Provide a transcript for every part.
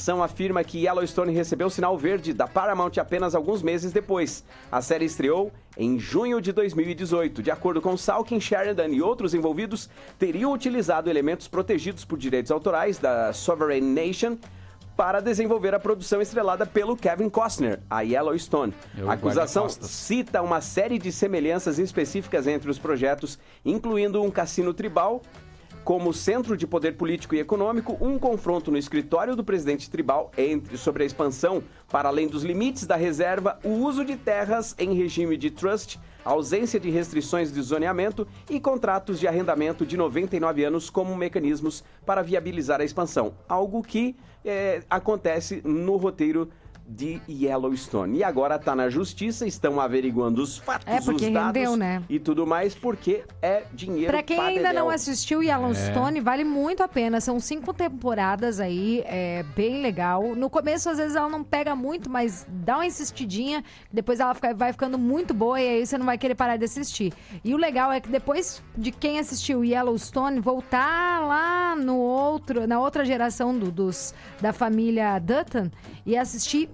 informação afirma que Yellowstone recebeu sinal verde da Paramount apenas alguns meses depois. A série estreou em junho de 2018. De acordo com Salkin, Sheridan e outros envolvidos, teriam utilizado elementos protegidos por direitos autorais da Sovereign Nation para desenvolver a produção estrelada pelo Kevin Costner, a Yellowstone. A acusação cita uma série de semelhanças específicas entre os projetos, incluindo um cassino tribal como centro de poder político e econômico, um confronto no escritório do presidente tribal sobre a expansão para além dos limites da reserva, o uso de terras em regime de trust, a ausência de restrições de zoneamento e contratos de arrendamento de 99 anos como mecanismos para viabilizar a expansão, algo que acontece no roteiro de Yellowstone. E agora está na justiça, estão averiguando os fatos, porque os dados rendeu, né? E tudo mais, porque é dinheiro pra quem ainda não assistiu Yellowstone, vale muito a pena. São 5 temporadas aí, é bem legal. No começo, às vezes, ela não pega muito, mas dá uma insistidinha, depois ela vai ficando muito boa e aí você não vai querer parar de assistir. E o legal é que depois de quem assistiu Yellowstone, voltar lá na outra geração da família Dutton e assistir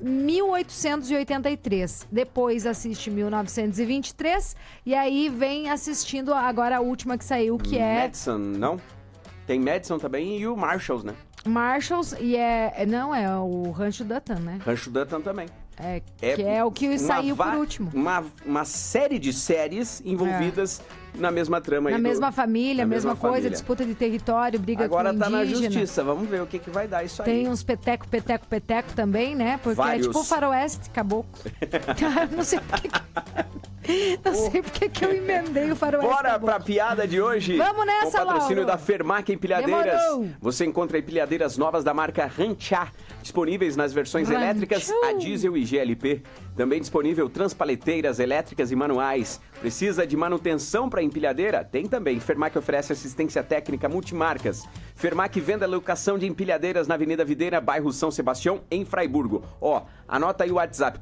1883. Depois assiste 1923 e aí vem assistindo agora a última que saiu, que é... Madison, não? Tem Madison também e o Marshalls, né? Marshalls e é o Rancho Dutton, né? Rancho Dutton também. Que é o que saiu por último. Uma série de séries envolvidas na mesma trama. Na aí mesma família, mesma coisa, família. Disputa de território, briga Agora com indígena. Agora tá na justiça, vamos ver o que vai dar isso aí. Tem uns peteco também, né? Porque vários. É tipo o faroeste caboclo. Não sei por que... Não sei porque que eu emendei o faroeste. Bora pra piada de hoje. Vamos nessa, Com patrocínio Lauro. da Fermac Empilhadeiras. Demorou. Você encontra empilhadeiras novas da marca Ranchá, disponíveis nas versões elétricas, a diesel e GLP. Também disponível transpaleteiras elétricas e manuais. Precisa de manutenção para empilhadeira? Tem também. Fermac oferece assistência técnica multimarcas. Fermac vende a locação de empilhadeiras na Avenida Videira, bairro São Sebastião, em Fraiburgo. Anota aí o WhatsApp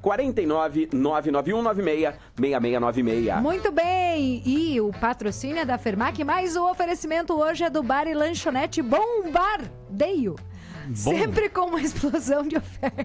49991966696. Muito bem! E o patrocínio é da Fermac, mas o oferecimento hoje é do bar e lanchonete Bombardeio. Sempre com uma explosão de ofertas.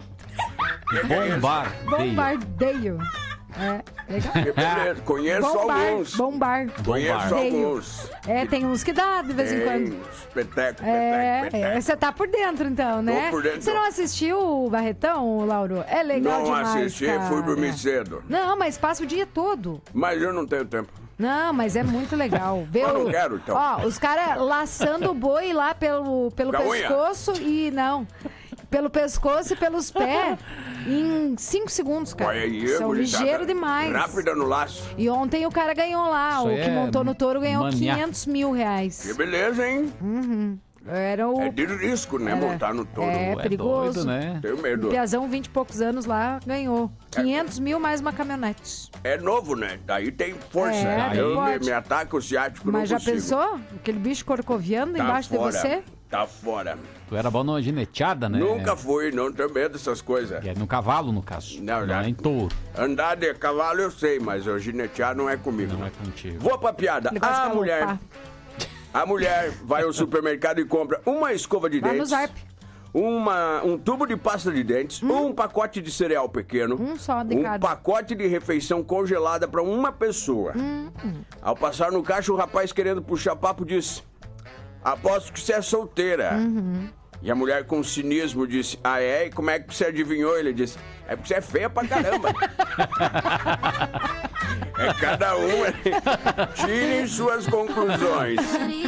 Bombardeio. Legal. Conheço alguns. Conheço alguns. Tem uns que dá de vez em quando. Peteco. Você tá por dentro, então, né? Tô por dentro. Você não assistiu o Barretão, Lauro? É legal demais, Não assisti, cara. fui dormir cedo. Não, mas passa o dia todo. Mas eu não tenho tempo. Não, mas é muito legal. Eu não quero, então. Os caras laçando o boi lá pelo pescoço e... Não. Pelo pescoço e pelos pés em 5 segundos, cara. São ligeiros demais. Rápida no laço. E ontem o cara ganhou lá. O que montou no touro ganhou 500 mil reais. Que beleza, hein? Uhum. É de risco, né? Montar no touro. É perigoso. Doido, né? Tenho medo. O Piazão, 20 e poucos anos lá, ganhou 500 mil mais uma caminhonete. É novo, né? Daí tem força. Daí eu pode. me ataco o ciático, Mas não já consigo. pensou? Aquele bicho corcoviando embaixo fora. de você? Tá fora. Tu era bom numa gineteada, né? Nunca fui, não tenho medo dessas coisas. No cavalo, no caso. Não, em touro. Andar de cavalo eu sei, mas eu ginetear não é comigo. Não é contigo. Vou pra piada. A mulher vai ao supermercado e compra uma escova de dentes. Vai no Zap. Um tubo de pasta de dentes, um pacote de cereal pequeno, Um só de cada. pacote de refeição congelada para uma pessoa. Ao passar no caixa, o rapaz, querendo puxar papo, disse: aposto que você é solteira. E a mulher, com cinismo, disse: ah, é? E como é que você adivinhou? Ele disse: é porque você é feia pra caramba. É cada uma. Tirem suas conclusões.